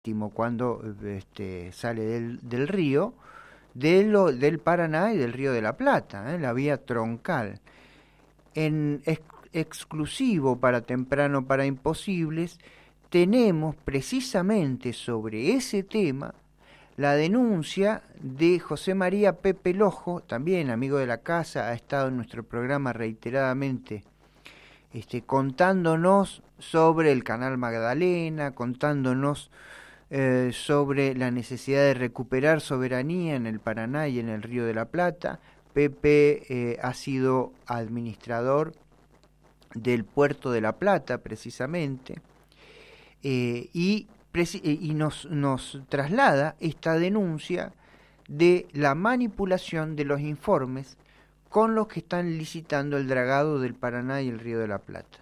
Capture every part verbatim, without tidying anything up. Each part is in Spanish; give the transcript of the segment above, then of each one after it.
cuando este, sale del, del río, de lo, del Paraná y del Río de la Plata, ¿eh? La vía troncal. En ex, exclusivo para Temprano para Imposibles, tenemos precisamente sobre ese tema la denuncia de José María Pepe Lojo, también amigo de la casa, ha estado en nuestro programa reiteradamente, este, contándonos sobre el Canal Magdalena, contándonos eh, sobre la necesidad de recuperar soberanía en el Paraná y en el Río de la Plata. Pepe eh, ha sido administrador del Puerto de la Plata, precisamente, eh, y, preci- y nos, nos traslada esta denuncia de la manipulación de los informes con los que están licitando el dragado del Paraná y el Río de la Plata.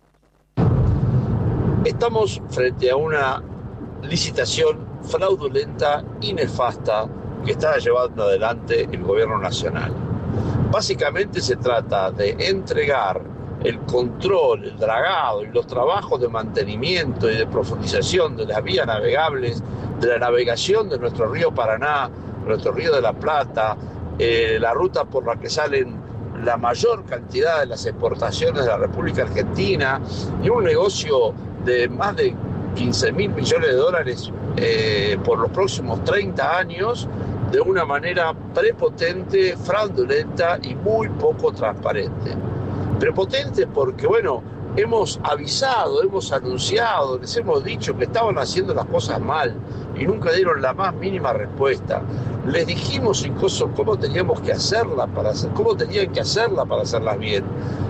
Estamos frente a una licitación fraudulenta y nefasta que está llevando adelante el gobierno nacional. Básicamente se trata de entregar el control, el dragado y los trabajos de mantenimiento y de profundización de las vías navegables, de la navegación de nuestro río Paraná, nuestro río de la Plata, eh, la ruta por la que salen la mayor cantidad de las exportaciones de la República Argentina, y un negocio de más de quince mil millones de dólares eh, por los próximos treinta años, de una manera prepotente, fraudulenta y muy poco transparente. Prepotente porque, bueno, hemos avisado, hemos anunciado, les hemos dicho que estaban haciendo las cosas mal y nunca dieron la más mínima respuesta. Les dijimos incluso cómo teníamos que hacerla para hacer, cómo tenían que hacerla para hacerlas bien.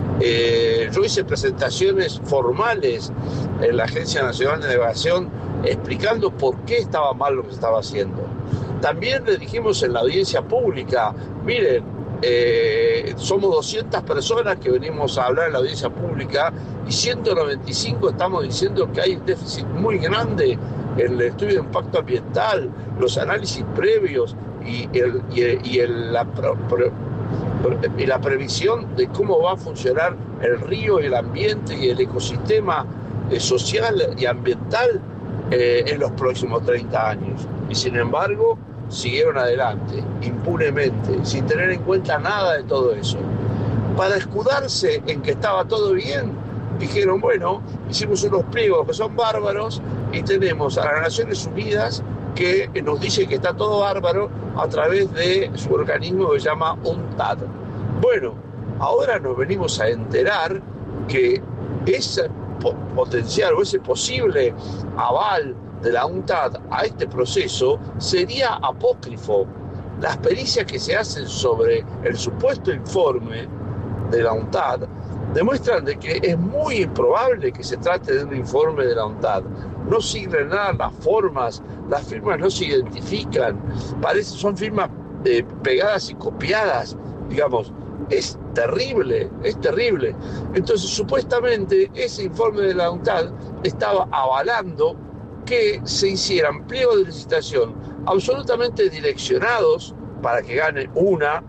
Eh, yo hice presentaciones formales en la Agencia Nacional de Navegación explicando por qué estaba mal lo que se estaba haciendo. También le dijimos en la audiencia pública, miren, eh, somos doscientas personas que venimos a hablar en la audiencia pública y ciento noventa y cinco estamos diciendo que hay un déficit muy grande en el estudio de impacto ambiental, los análisis previos y, el, y, el, y el, la, pro, pro, y la previsión de cómo va a funcionar el río, el ambiente y el ecosistema eh, social y ambiental eh, en los próximos treinta años. Y sin embargo, siguieron adelante, impunemente, sin tener en cuenta nada de todo eso. Para escudarse en que estaba todo bien, dijeron, bueno, hicimos unos pliegos que son bárbaros y tenemos a las Naciones Unidas que nos dice que está todo bárbaro a través de su organismo que se llama UNTAD. Bueno, ahora nos venimos a enterar que ese potencial o ese posible aval de la UNTAD a este proceso sería apócrifo. Las pericias que se hacen sobre el supuesto informe de la UNTAD demuestran de que es muy improbable que se trate de un informe de la UNTAD. No siguen nada las formas, las firmas no se identifican, parece, son firmas eh, pegadas y copiadas, digamos. Es terrible, es terrible. Entonces, supuestamente, ese informe de la UNTAD estaba avalando que se hicieran pliegos de licitación absolutamente direccionados para que gane una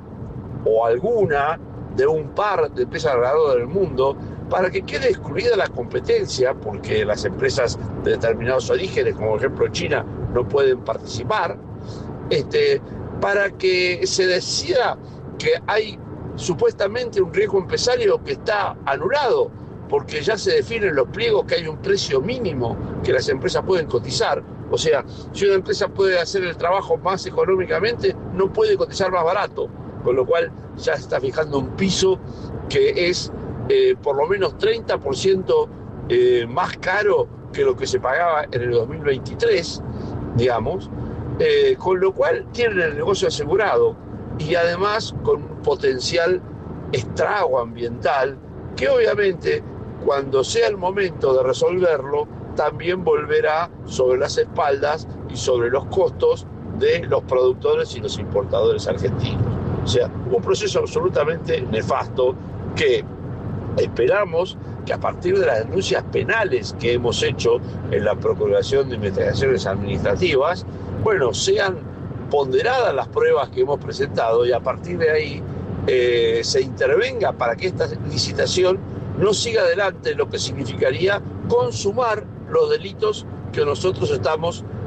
o alguna de un par de empresas ganadoras del mundo, para que quede excluida la competencia, porque las empresas de determinados orígenes, como por ejemplo China, no pueden participar, este, para que se decida que hay supuestamente un riesgo empresario que está anulado, porque ya se define en los pliegos que hay un precio mínimo que las empresas pueden cotizar. O sea, si una empresa puede hacer el trabajo más económicamente, no puede cotizar más barato, con lo cual ya se está fijando un piso que es eh, por lo menos treinta por ciento eh, más caro que lo que se pagaba en el dos mil veintitrés, digamos, eh, con lo cual tienen el negocio asegurado y además con un potencial estrago ambiental que obviamente cuando sea el momento de resolverlo también volverá sobre las espaldas y sobre los costos de los productores y los importadores argentinos. O sea, un proceso absolutamente nefasto que esperamos que a partir de las denuncias penales que hemos hecho en la Procuración de Investigaciones Administrativas, bueno, sean ponderadas las pruebas que hemos presentado y a partir de ahí eh, se intervenga para que esta licitación no siga adelante, lo que significaría consumar los delitos que nosotros estamos